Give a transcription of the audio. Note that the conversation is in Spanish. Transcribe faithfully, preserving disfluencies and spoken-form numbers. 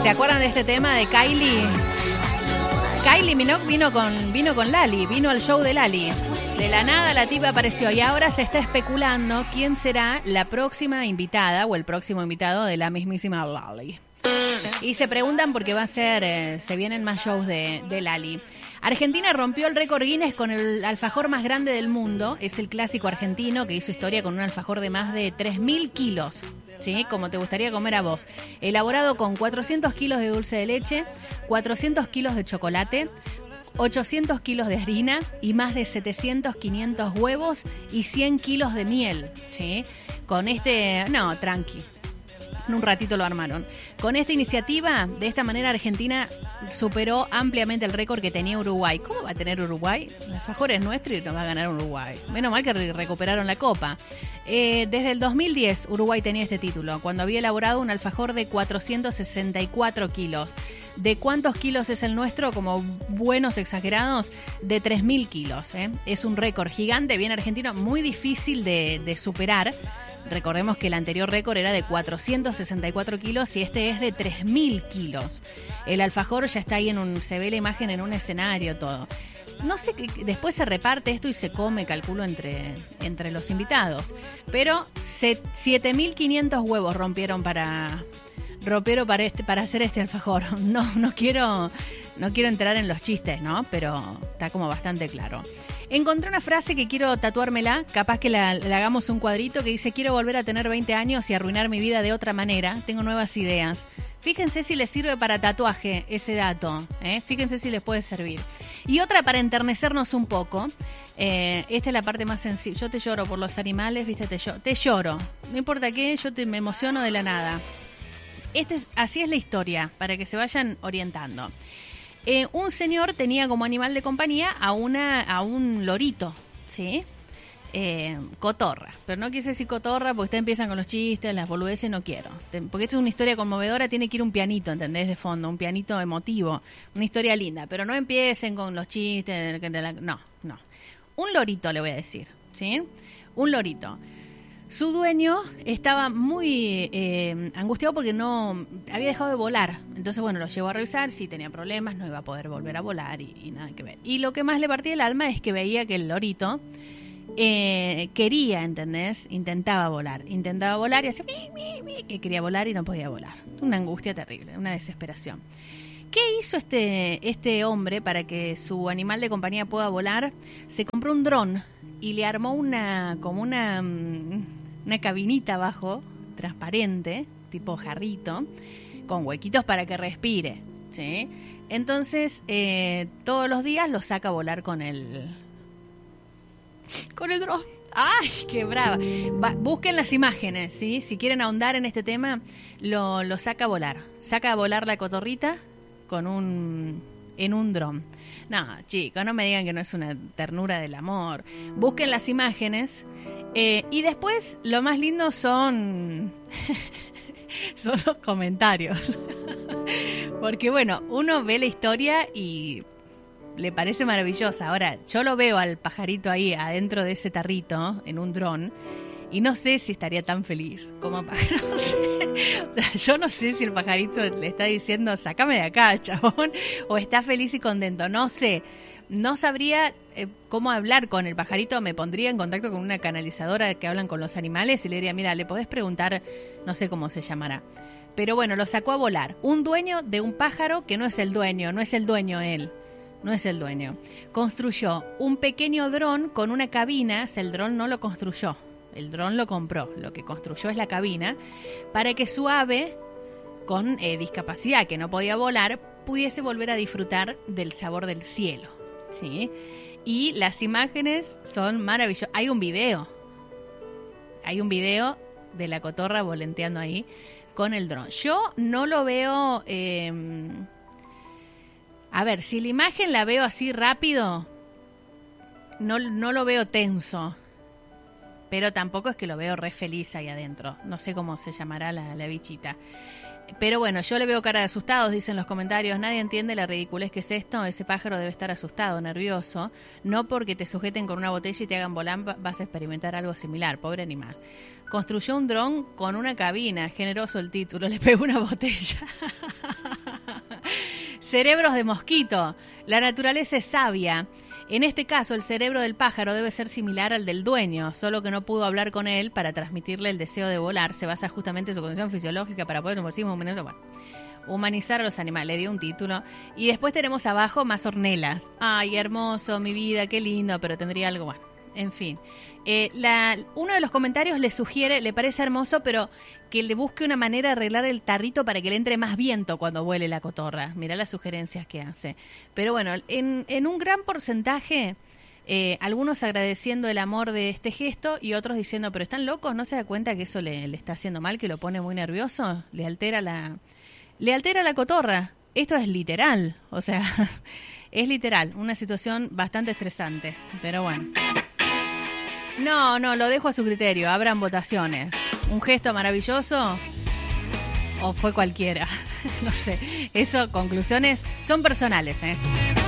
¿Se acuerdan de este tema de Kylie? Kylie Minogue vino con, vino con Lali, vino al show de Lali. De la nada la tipa apareció y ahora se está especulando quién será la próxima invitada o el próximo invitado de la mismísima Lali. Y se preguntan por qué va a ser, eh, se vienen más shows de, de Lali. Argentina rompió el récord Guinness con el alfajor más grande del mundo. Es el clásico argentino que hizo historia con un alfajor de más de tres mil kilos. ¿Sí? Como te gustaría comer a vos. Elaborado con cuatrocientos kilos de dulce de leche, cuatrocientos kilos de chocolate, ochocientos kilos de harina y más de setecientos, quinientos huevos y cien kilos de miel. ¿Sí? Con este... No, tranqui. En un ratito lo armaron. Con esta iniciativa, de esta manera Argentina superó ampliamente el récord que tenía Uruguay. ¿Cómo va a tener Uruguay? El alfajor es nuestro y nos va a ganar Uruguay. Menos mal que re- recuperaron la copa. Eh, desde el dos mil diez Uruguay tenía este título, cuando había elaborado un alfajor de cuatrocientos sesenta y cuatro kilos. ¿De cuántos kilos es el nuestro? Como buenos exagerados, de tres mil kilos. ¿eh? Es un récord gigante, bien argentino, muy difícil de, de superar. Recordemos que el anterior récord era de cuatrocientos sesenta y cuatro kilos y este es de tres mil kilos. El alfajor ya está ahí, en un, se ve la imagen en un escenario, todo. No sé, que después se reparte esto y se come, calculo, entre, entre los invitados. Pero siete mil quinientos huevos rompieron para, rompieron para, este, para hacer este alfajor. No, no quiero, no quiero entrar en los chistes, ¿no? Pero está como bastante claro. Encontré una frase que quiero tatuármela, capaz que la, la hagamos un cuadrito que dice: quiero volver a tener veinte años y arruinar mi vida de otra manera, tengo nuevas ideas. Fíjense si les sirve para tatuaje ese dato, ¿eh? Fíjense si les puede servir. Y otra para enternecernos un poco, eh, esta es la parte más sensible. Yo te lloro por los animales, viste, te, lloro, te lloro, no importa qué, yo te, me emociono de la nada. Este es, así es la historia, para que se vayan orientando. Eh, un señor tenía como animal de compañía a una a un lorito, ¿sí? Eh, cotorra. Pero no quise decir cotorra porque ustedes empiezan con los chistes, las boludeces, no quiero. Porque esto es una historia conmovedora, tiene que ir un pianito, ¿entendés? De fondo, un pianito emotivo, una historia linda. Pero no empiecen con los chistes, no, no. Un lorito le voy a decir, ¿sí? Un lorito. Su dueño estaba muy eh, angustiado porque no había dejado de volar. Entonces, bueno, lo llevó a revisar. Sí, tenía problemas, no iba a poder volver a volar y, y nada que ver. Y lo que más le partía el alma es que veía que el lorito eh, quería, ¿entendés? Intentaba volar. Intentaba volar y hacía mi, mi, mi, que quería volar y no podía volar. Una angustia terrible, una desesperación. ¿Qué hizo este, este hombre para que su animal de compañía pueda volar? Se compró un dron y le armó una como una, una cabinita abajo, transparente, tipo jarrito, con huequitos para que respire, ¿sí? Entonces, eh, todos los días lo saca a volar con el, con el dron. ¡Ay, qué brava! Va, busquen las imágenes, ¿sí? Si quieren ahondar en este tema, lo, lo saca a volar. Saca a volar la cotorrita con un en un dron. No, chicos, no me digan que no es una ternura del amor. Busquen las imágenes eh, y después lo más lindo son son los comentarios. Porque bueno, uno ve la historia y le parece maravillosa. Ahora, yo lo veo al pajarito ahí adentro de ese tarrito en un dron y no sé si estaría tan feliz como pájaro. No sé. O sea, yo no sé si el pajarito le está diciendo sácame de acá, chabón, o está feliz y contento. No sé. No sabría eh, cómo hablar con el pajarito. Me pondría en contacto con una canalizadora que hablan con los animales y le diría, mira, le podés preguntar, no sé cómo se llamará. Pero bueno, lo sacó a volar. Un dueño de un pájaro que no es el dueño, no es el dueño él. No es el dueño. Construyó un pequeño dron con una cabina. O sea, el dron no lo construyó. El dron lo compró, lo que construyó es la cabina, para que su ave con eh, discapacidad, que no podía volar, pudiese volver a disfrutar del sabor del cielo, ¿sí? Y las imágenes son maravillosas. Hay un video, hay un video de la cotorra volanteando ahí con el dron. Yo no lo veo... Eh, a ver, si la imagen la veo así rápido, no, no lo veo tenso. Pero tampoco es que lo veo re feliz ahí adentro. No sé cómo se llamará la, la bichita. Pero bueno, yo le veo cara de asustados, dicen los comentarios. Nadie entiende la ridiculez que es esto. Ese pájaro debe estar asustado, nervioso. No porque te sujeten con una botella y te hagan volar vas a experimentar algo similar. Pobre animal. Construyó un dron con una cabina. Generoso el título. Le pegó una botella. Cerebros de mosquito. La naturaleza es sabia. En este caso, el cerebro del pájaro debe ser similar al del dueño, solo que no pudo hablar con él para transmitirle el deseo de volar. Se basa justamente en su condición fisiológica para poder convertirse en un minuto. Bueno, humanizar a los animales, le dio un título. Y después tenemos abajo más hornelas. Ay, hermoso, mi vida, qué lindo, pero tendría algo, bueno, en fin. Eh, la, uno de los comentarios le sugiere, le parece hermoso, pero que le busque una manera de arreglar el tarrito para que le entre más viento cuando vuele la cotorra. Mirá las sugerencias que hace. Pero bueno, en, en un gran porcentaje, eh, algunos agradeciendo el amor de este gesto y otros diciendo, pero están locos, ¿no se da cuenta que eso le, le está haciendo mal, que lo pone muy nervioso? Le altera la, le altera la cotorra. Esto es literal, o sea, es literal, una situación bastante estresante, pero bueno. No, no, lo dejo a su criterio, abran votaciones. ¿Un gesto maravilloso o fue cualquiera? No sé, eso, conclusiones son personales, ¿eh?